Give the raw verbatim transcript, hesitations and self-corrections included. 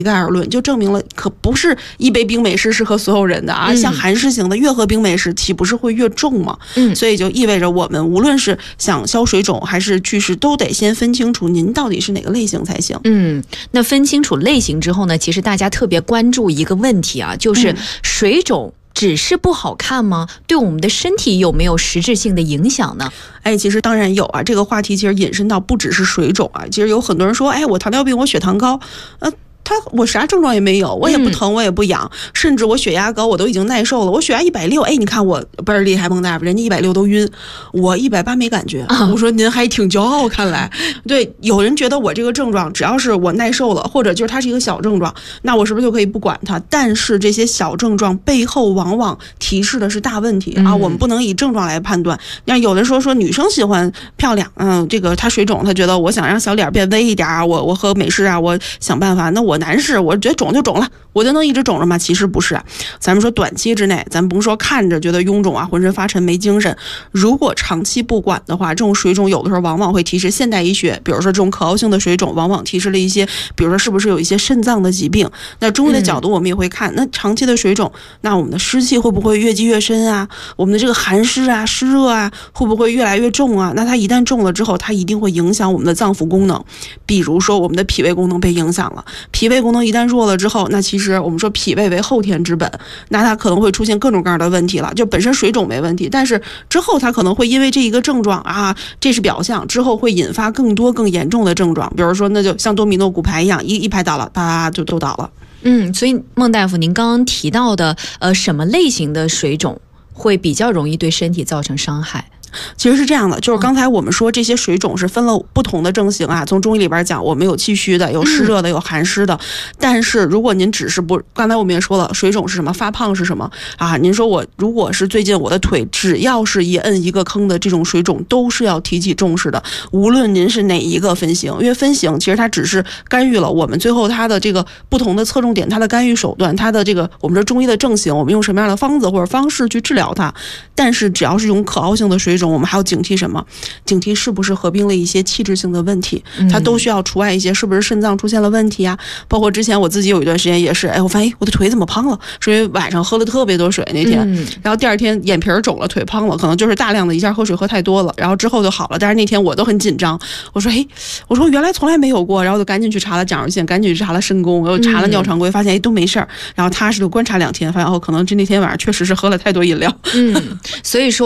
概而论，就证明了可不是一杯冰美式适合所有人的啊。嗯、像韩式型的越喝冰美式，岂不是会越重吗？嗯，所以就意味着我们无论是想消水肿还是祛湿，都得先分清楚您到底是哪个类型才行。 嗯，那分清楚类型之后呢，其实大家特别关注一个问题啊，就是水肿只是不好看吗？对我们的身体有没有实质性的影响呢？ 哎，其实当然有啊。这个话题其实引申到不只是水肿啊，其实有很多人说，哎，我糖尿病，我血糖高，呃。他我啥症状也没有，我也不疼，我也不痒，嗯、甚至我血压高，我都已经耐受了。我血压一百六，哎，你看我倍儿厉害，孟大夫，人家一百六都晕，我一百八没感觉。啊、我说您还挺骄傲，看来对。有人觉得我这个症状只要是我耐受了，或者就是它是一个小症状，那我是不是就可以不管它？但是这些小症状背后往往提示的是大问题、嗯、啊，我们不能以症状来判断。那有的说说女生喜欢漂亮，嗯，这个她水肿，她觉得我想让小脸变微一点啊，我我喝美式啊，我想办法，那我。我男士，我觉得肿就肿了，我就能一直肿着吗？其实不是啊。咱们说短期之内，咱甭说看着觉得臃肿啊，浑身发沉没精神，如果长期不管的话，这种水肿有的时候往往会提示现代医学，比如说这种可熬性的水肿，往往提示了一些，比如说是不是有一些肾脏的疾病。那中医的角度我们也会看，嗯、那长期的水肿，那我们的湿气会不会越积越深啊？我们的这个寒湿啊、湿热啊，会不会越来越重啊？那它一旦重了之后，它一定会影响我们的脏腑功能，比如说我们的脾胃功能被影响了。脾胃功能一旦弱了之后，那其实我们说脾胃为后天之本，那它可能会出现各种各样的问题了。就本身水肿没问题，但是之后它可能会因为这一个症状啊，这是表象，之后会引发更多更严重的症状。比如说，那就像多米诺骨牌一样，一一拍倒了，啪就都倒了。 嗯，所以孟大夫，您刚刚提到的呃什么类型的水肿会比较容易对身体造成伤害？ 其实是这样的，就是刚才我们说这些水肿是分了不同的症型啊。从中医里边讲，我们有气虚的，有湿热的，有寒湿的。但是如果您只是不，刚才我们也说了，水肿是什么，发胖是什么啊？您说我如果是最近我的腿只要是一摁一个坑的这种水肿，都是要提起重视的。无论您是哪一个分型，因为分型其实它只是干预了我们最后它的这个不同的侧重点，它的干预手段，它的这个我们说中医的症型，我们用什么样的方子或者方式去治疗它。但是只要是用可熬性的水肿，我们还要警惕什么？警惕是不是合并了一些器质性的问题，它都需要除外一些，是不是肾脏出现了问题啊？包括之前我自己有一段时间也是，哎，我发现我的腿怎么胖了？是因为晚上喝了特别多水那天，嗯、然后第二天眼皮肿了，腿胖了，可能就是大量的一下喝水喝太多了，然后之后就好了。但是那天我都很紧张，我说，哎，我说原来从来没有过，然后就赶紧去查了甲状腺，赶紧去查了肾功，我又查了尿常规，发现哎都没事儿。然后踏实的观察两天，发现哦，可能这那天晚上确实是喝了太多饮料。 嗯，所以说。